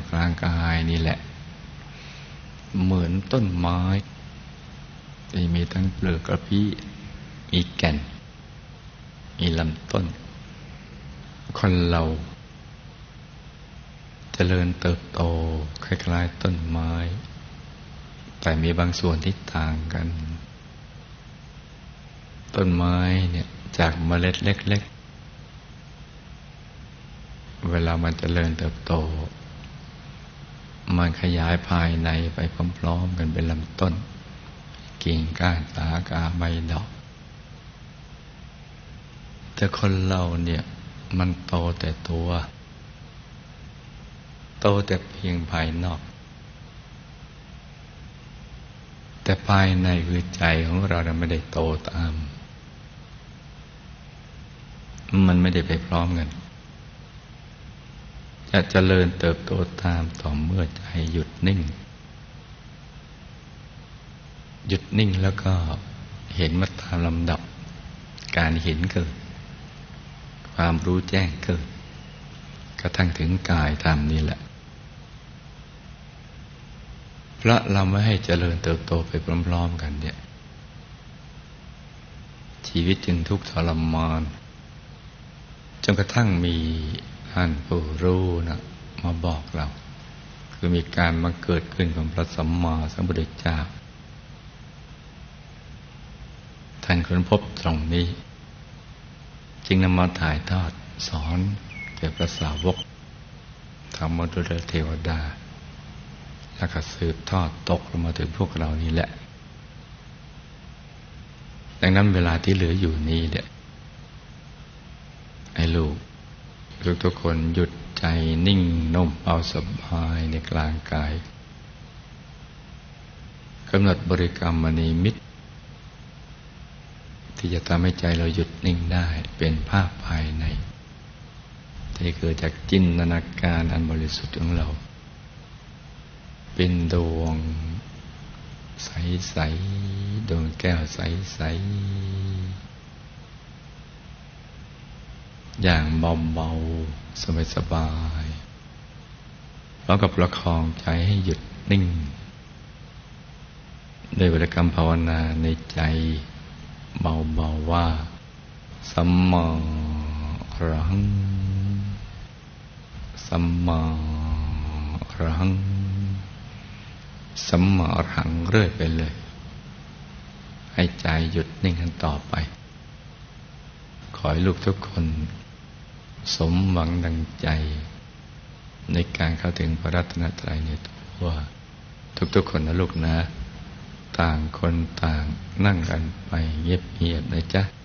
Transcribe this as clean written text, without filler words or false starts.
กลางกายนี่แหละเหมือนต้นไม้ที่มีทั้งเปลือกกระพี้มีแก่นมีลำต้นคนเราเจริญเติบโตคล้ายๆต้นไม้แต่มีบางส่วนที่ต่างกันต้นไม้เนี่ยจากเมล็ดเล็กๆเวลามันเจริญเติบโตมันขยายภายในไปพร้อมๆกันเป็นลำต้นกิ่งก้านสาขาใบดอกแต่คนเราเนี่ยมันโตแต่ตัวโตแต่เพียงภายนอกแต่ภายในคือใจของเราไม่ได้โตตามมันไม่ได้ไปพร้อมกันจะเจริญเติบโตตามต่อเมื่อใจหยุดนิ่งแล้วก็เห็นมาตามลำดับการเห็นเกิดความรู้แจ้งเกิดกระทั่งถึงกายธรรมนี่แหละเพราะเราไม่ให้เจริญเติบโตไปพร้อมๆกันเนี่ยชีวิตจึงทุกข์ทรมานจนกระทั่งมีท่านผู้รู้นะมาบอกเราคือมีการมาเกิดขึ้นของพระสัมมาสัมพุทธเจ้าท่านค้นพบตรงนี้จึงนำมาถ่ายทอดสอนแก่พระสาวกธรรมดุจเทวดาแล้วก็สืบทอดตกลงมาถึงพวกเรานี่แหละดังนั้นเวลาที่เหลืออยู่นี้เนี่ยให้ลูกทุกคนหยุดใจนิ่งนุ่มเบาสบายในกลางกายกำหนดบริกรรมมณีมิตรที่จะทำให้ใจเราหยุดนิ่งได้เป็นภาพภายในที่เกิดจากจินตนาการอันบริสุทธิ์ของเราเป็นดวงใสๆดวงแก้วใสๆอย่างเบาๆสบายๆพร้อมกับประคองใจให้หยุดนิ่งด้วยบริกรรมภาวนาในใจเบาๆว่าสัมมาอรหังสัมมาอรหังสัมมาอรหังเรื่อยไปเลยให้ใจหยุดนิ่งกันต่อไปขอให้ลูกทุกคนสมหวังดังใจในการเข้าถึงพระรัตนตรัยในตัวทุกๆคนนะลูกนะต่างคนต่างนั่งกันไปเงียบๆนะจ๊ะ